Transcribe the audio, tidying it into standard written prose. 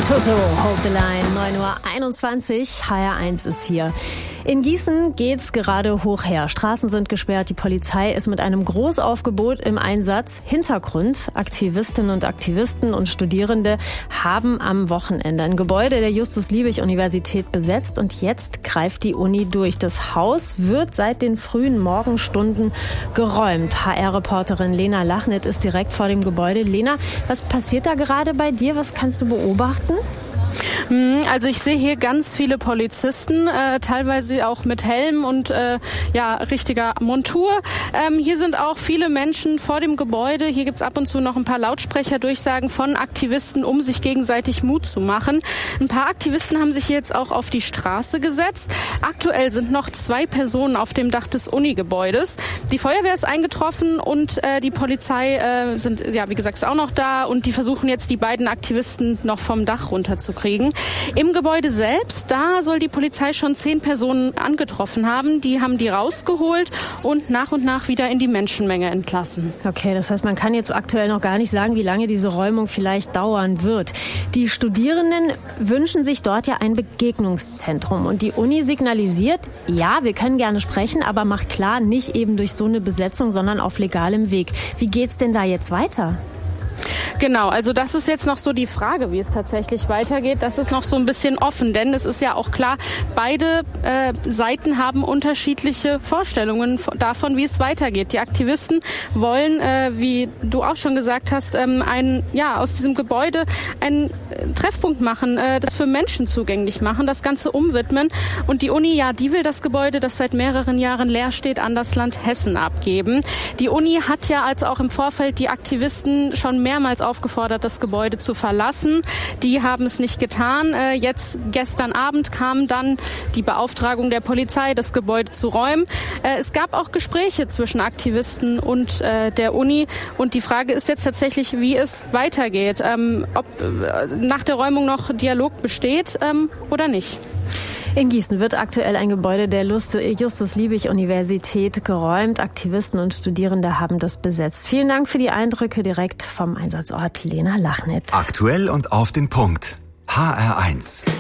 Toto, Hold the Line, 9:21 Uhr, HR1 ist hier. In Gießen geht's gerade hoch her. Straßen sind gesperrt, die Polizei ist mit einem Großaufgebot im Einsatz. Hintergrund: Aktivistinnen und Aktivisten und Studierende haben am Wochenende ein Gebäude der Justus-Liebig-Universität besetzt und jetzt greift die Uni durch. Das Haus wird seit den frühen Morgenstunden geräumt. HR-Reporterin Lena Lachnit ist direkt vor dem Gebäude. Lena, was passiert da gerade bei dir? Was kannst du beobachten? Also ich sehe hier ganz viele Polizisten, teilweise auch mit Helm und richtiger Montur. Hier sind auch viele Menschen vor dem Gebäude. Hier gibt's ab und zu noch ein paar Lautsprecherdurchsagen von Aktivisten, um sich gegenseitig Mut zu machen. Ein paar Aktivisten haben sich jetzt auch auf die Straße gesetzt. Aktuell sind noch 2 Personen auf dem Dach des Uni-Gebäudes. Die Feuerwehr ist eingetroffen und die Polizei sind, wie gesagt, auch noch da und die versuchen jetzt, die beiden Aktivisten noch vom Dach runterzukriegen. Im Gebäude selbst, da soll die Polizei schon 10 Personen angetroffen haben. Die haben die rausgeholt und nach wieder in die Menschenmenge entlassen. Okay, das heißt, man kann jetzt aktuell noch gar nicht sagen, wie lange diese Räumung vielleicht dauern wird. Die Studierenden wünschen sich dort ja ein Begegnungszentrum. Und die Uni signalisiert, ja, wir können gerne sprechen, aber macht klar, nicht eben durch so eine Besetzung, sondern auf legalem Weg. Wie geht's denn da jetzt weiter? Genau, also das ist jetzt noch so die Frage, wie es tatsächlich weitergeht. Das ist noch so ein bisschen offen, denn es ist ja auch klar, beide Seiten haben unterschiedliche Vorstellungen davon, wie es weitergeht. Die Aktivisten wollen, wie du auch schon gesagt hast, aus diesem Gebäude einen Treffpunkt machen, das für Menschen zugänglich machen, das Ganze umwidmen. Und die Uni, die will das Gebäude, das seit mehreren Jahren leer steht, an das Land Hessen abgeben. Die Uni hat ja als auch im Vorfeld die Aktivisten schon mehrmals aufgefordert, das Gebäude zu verlassen. Die haben es nicht getan. Gestern Abend kam dann die Beauftragung der Polizei, das Gebäude zu räumen. Es gab auch Gespräche zwischen Aktivisten und der Uni. Und die Frage ist jetzt tatsächlich, wie es weitergeht. Ob nach der Räumung noch Dialog besteht oder nicht. In Gießen wird aktuell ein Gebäude der Justus-Liebig-Universität geräumt. Aktivisten und Studierende haben das besetzt. Vielen Dank für die Eindrücke direkt vom Einsatzort, Lena Lachnit. Aktuell und auf den Punkt. HR1.